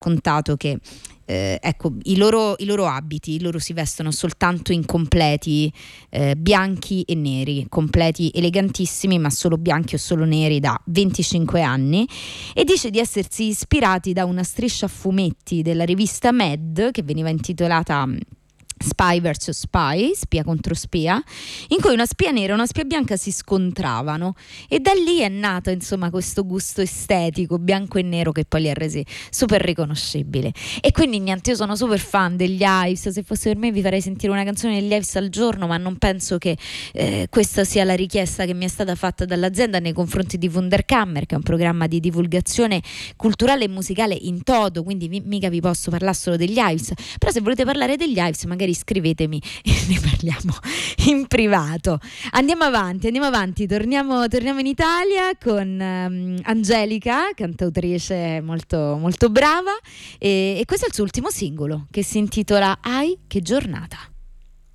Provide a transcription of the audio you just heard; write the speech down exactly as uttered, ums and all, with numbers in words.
raccontato che eh, ecco, i loro, i loro abiti, loro si vestono soltanto in completi eh, bianchi e neri, completi elegantissimi, ma solo bianchi o solo neri da venticinque anni, e dice di essersi ispirati da una striscia a fumetti della rivista Mad che veniva intitolata Spy versus Spy, spia contro spia, in cui una spia nera e una spia bianca si scontravano, e da lì è nato insomma questo gusto estetico bianco e nero che poi li ha resi super riconoscibili. E quindi niente, io sono super fan degli Hives, se fosse per me vi farei sentire una canzone degli Hives al giorno, ma non penso che eh, questa sia la richiesta che mi è stata fatta dall'azienda nei confronti di Wunderkammer, che è un programma di divulgazione culturale e musicale in toto, quindi vi, mica vi posso parlare solo degli Hives, però se volete parlare degli Hives magari scrivetemi e ne parliamo in privato. Andiamo avanti, andiamo avanti, torniamo, torniamo in Italia con um, Angelica, cantautrice molto, molto brava, e, e questo è il suo ultimo singolo che si intitola Ai che giornata.